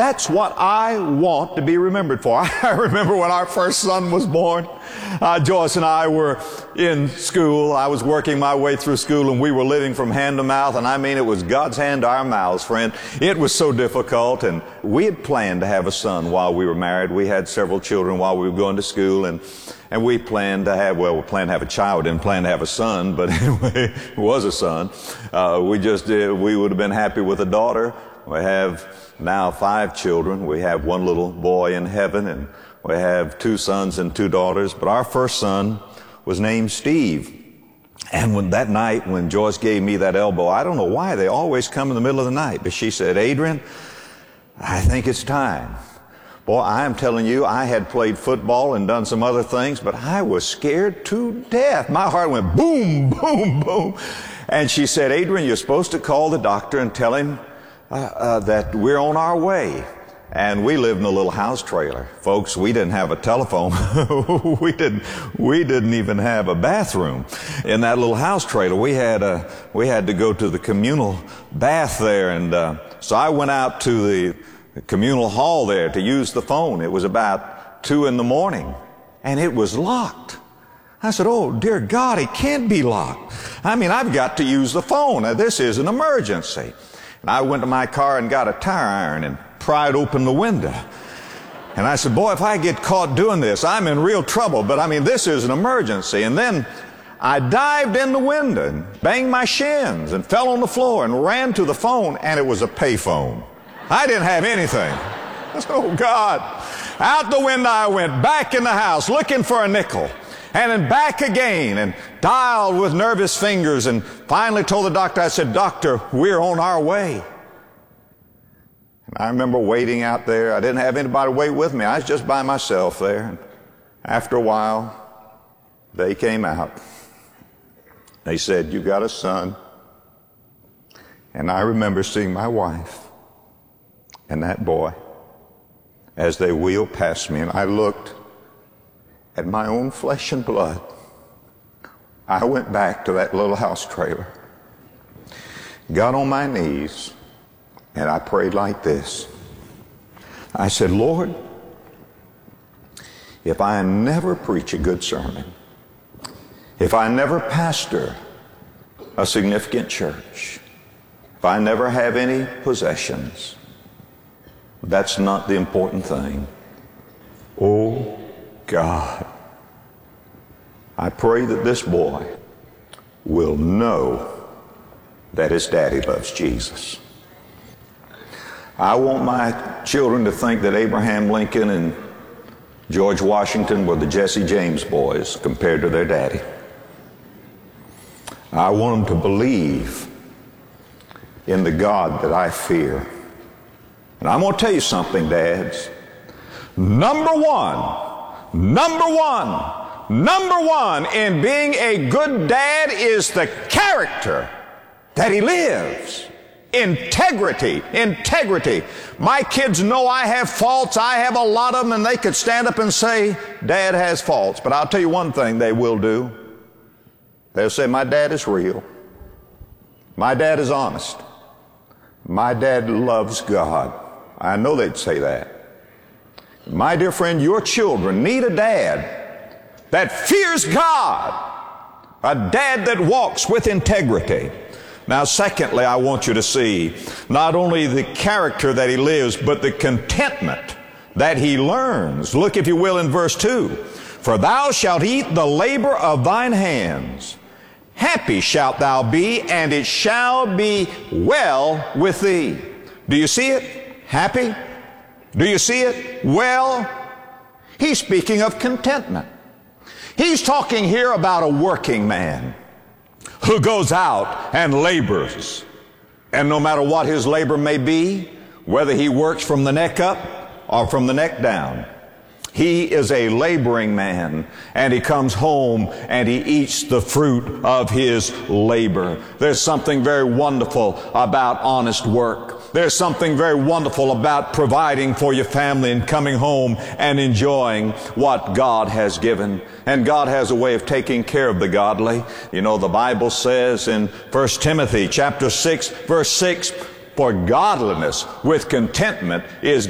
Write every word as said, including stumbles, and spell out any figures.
That's what I want to be remembered for. I remember when our first son was born, uh, Joyce and I were in school. I was working my way through school, and we were living from hand to mouth, and I mean it was God's hand to our mouths, friend. It was so difficult, and we had planned to have a son while we were married. We had several children while we were going to school, and and we planned to have, well, we planned to have a child. We didn't plan to have a son, but anyway, it was a son. Uh, we just did, we would have been happy with a daughter. We have now five children. We have one little boy in heaven, and we have two sons and two daughters. But our first son was named Steve. And when that night when Joyce gave me that elbow, I don't know why they always come in the middle of the night, but she said, Adrian, I think it's time. Boy, I am telling you, I had played football and done some other things, but I was scared to death. My heart went boom, boom, boom. And she said, Adrian, you're supposed to call the doctor and tell him uh, uh, that we're on our way. And we lived in a little house trailer. Folks, we didn't have a telephone. we didn't, we didn't even have a bathroom in that little house trailer. We had, a, we had to go to the communal bath there. And uh, so I went out to the communal hall there to use the phone. It was about two in the morning, and it was locked. I said, oh, dear God, it can't be locked. I mean, I've got to use the phone. Now, this is an emergency. And I went to my car and got a tire iron and pried open the window. And I said, boy, if I get caught doing this, I'm in real trouble. But I mean, this is an emergency. And then I dived in the window and banged my shins and fell on the floor and ran to the phone, and it was a pay phone. I didn't have anything. I said, oh, God. Out the window I went, back in the house looking for a nickel, and then back again, and dialed with nervous fingers, and finally told the doctor, I said, Doctor, we're on our way. And I remember waiting out there. I didn't have anybody wait with me. I was just by myself there. And after a while, they came out. They said, you got a son. And I remember seeing my wife and that boy as they wheeled past me, and I looked at my own flesh and blood. I went back to that little house trailer, got on my knees, and I prayed like this. I said, Lord, if I never preach a good sermon, if I never pastor a significant church, if I never have any possessions, that's not the important thing. Oh, God, I pray that this boy will know that his daddy loves Jesus. I want my children to think that Abraham Lincoln and George Washington were the Jesse James boys compared to their daddy. I want them to believe in the God that I fear. And I'm going to tell you something, dads. Number one, number one, number one in being a good dad is the character that he lives. Integrity, integrity. My kids know I have faults. I have a lot of them, and they could stand up and say, Dad has faults. But I'll tell you one thing they will do. They'll say, my dad is real. My dad is honest. My dad loves God. I know they'd say that. My dear friend, your children need a dad that fears God, a dad that walks with integrity. Now, secondly, I want you to see not only the character that he lives, but the contentment that he learns. Look, if you will, in verse two. For thou shalt eat the labor of thine hands. Happy shalt thou be, and it shall be well with thee. Do you see it? Happy? Do you see it? Well, he's speaking of contentment. He's talking here about a working man who goes out and labors. And no matter what his labor may be, whether he works from the neck up or from the neck down, he is a laboring man, and he comes home and he eats the fruit of his labor. There's something very wonderful about honest work. There's something very wonderful about providing for your family and coming home and enjoying what God has given. And God has a way of taking care of the godly. You know, the Bible says in First Timothy chapter six, verse six, for godliness with contentment is